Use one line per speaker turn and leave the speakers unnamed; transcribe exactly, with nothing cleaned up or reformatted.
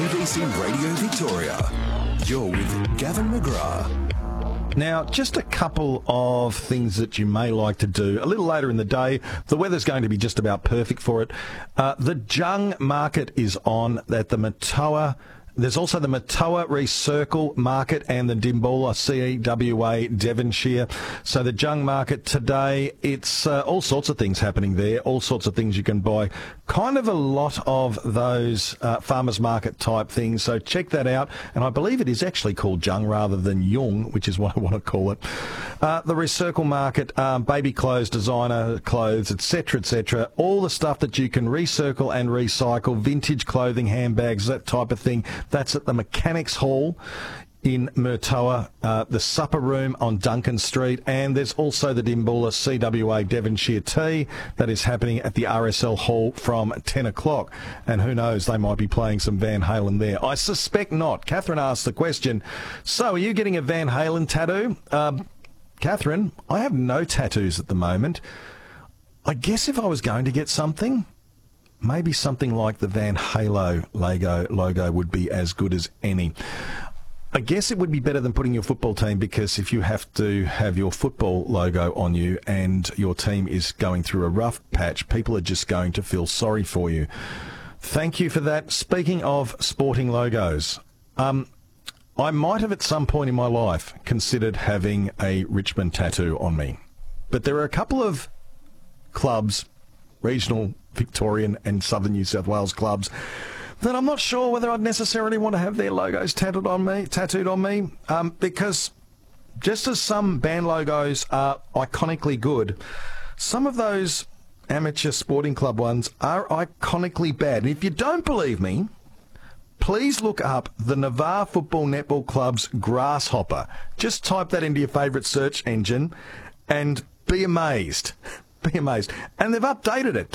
V C Radio Victoria. You're with Gavin McGrath.
Now, just a couple of things that you may like to do. A little later in the day, the weather's going to be just about perfect for it. Uh, the Jung market is on at the Matoa. There's also the Matoa Recircle Market and the Dimboola C E W A Devonshire. So the Jung Market today, it's uh, all sorts of things happening there, all sorts of things you can buy. Kind of a lot of those uh, farmers market type things. So check that out. And I believe it is actually called Jung rather than Jung, which is what I want to call it. Uh, the Recircle Market, um, baby clothes, designer clothes, et cetera, et cetera. All the stuff that you can recircle and recycle, vintage clothing, handbags, that type of thing. That's at the Mechanics Hall in Murtoa, uh, the Supper Room on Duncan Street, and there's also the Dimboola C W A Devonshire Tea that is happening at the R S L Hall from ten o'clock. And who knows, they might be playing some Van Halen there. I suspect not. Catherine asked the question, so are you getting a Van Halen tattoo? Um, Catherine, I have no tattoos at the moment. I guess if I was going to get something, maybe something like the Van Halo logo, logo would be as good as any. I guess it would be better than putting your football team, because if you have to have your football logo on you and your team is going through a rough patch, people are just going to feel sorry for you. Thank you for that. Speaking of sporting logos, um, I might have at some point in my life considered having a Richmond tattoo on me. But there are a couple of clubs, regional Victorian and Southern New South Wales clubs, that I'm not sure whether I'd necessarily want to have their logos tattooed on me, tattooed on me, um, because just as some band logos are iconically good, some of those amateur sporting club ones are iconically bad. And if you don't believe me, please look up the Navarre Football Netball Club's Grasshopper. Just type that into your favourite search engine and be amazed. Be amazed. And they've updated it.